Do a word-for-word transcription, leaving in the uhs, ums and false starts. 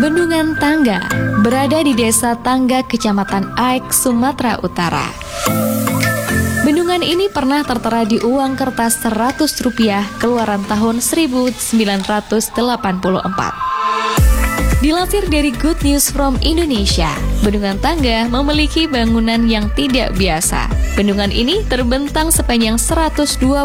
Bendungan Tangga berada di Desa Tangga, Kecamatan Aik, Sumatera Utara. Bendungan ini pernah tertera di uang kertas seratus rupiah keluaran tahun seribu sembilan ratus delapan puluh empat. Dilansir dari Good News from Indonesia, Bendungan Tangga memiliki bangunan yang tidak biasa. Bendungan ini terbentang sepanjang seratus dua